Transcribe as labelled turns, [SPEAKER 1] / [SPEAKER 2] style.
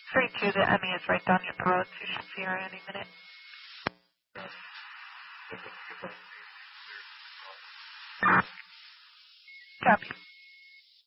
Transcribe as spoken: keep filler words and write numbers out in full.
[SPEAKER 1] three two, the Emmy is right down your throat. You should see her any minute. Copy.